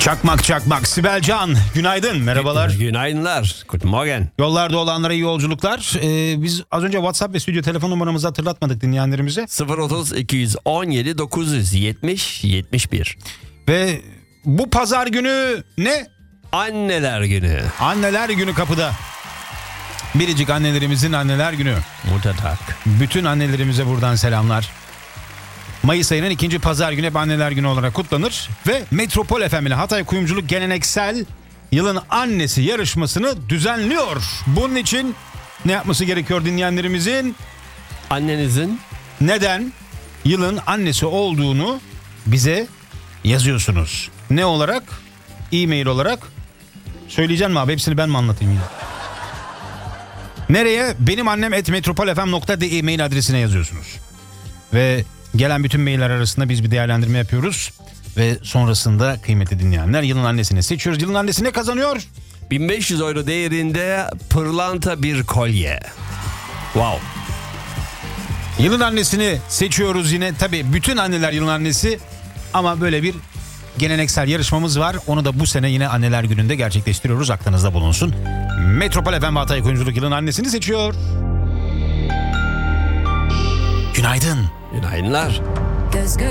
Çakmak çakmak. Sibel Can, günaydın, merhabalar. Günaydınlar. Guten Morgen. Yollarda olanlara iyi yolculuklar. Biz az önce WhatsApp ve stüdyo telefon numaramızı hatırlatmadık dinleyenlerimize. 030 217 970 71. Ve bu pazar günü ne? Anneler Günü. Anneler Günü kapıda. Biricik annelerimizin Anneler Günü. Muttertag. Bütün annelerimize buradan selamlar. Mayıs ayının ikinci pazar günü hep Anneler Günü olarak kutlanır. Ve Metropol FM ile Hatay Kuyumculuk geleneksel yılın annesi yarışmasını düzenliyor. Bunun için ne yapması gerekiyor dinleyenlerimizin? Annenizin Neden yılın annesi olduğunu bize yazıyorsunuz. Ne olarak? E-mail olarak. Söyleyeceğim mi abi? Hepsini ben mi anlatayım yine? Nereye? benimannem@metropolfm.de e-mail adresine yazıyorsunuz. Ve gelen bütün mailler arasında biz bir değerlendirme yapıyoruz. Ve sonrasında kıymetli dinleyenler yılın annesini seçiyoruz. Yılın annesi ne kazanıyor? 1500 euro değerinde pırlanta bir kolye. Wow. Yılın annesini seçiyoruz yine. Tabii bütün anneler yılın annesi. Ama böyle bir geleneksel yarışmamız var. Onu da bu sene yine Anneler Günü'nde gerçekleştiriyoruz. Aklınızda bulunsun. Metropol FM Hatay Kuyumculuk yılın annesini seçiyor. Günaydın. Günaydınlar.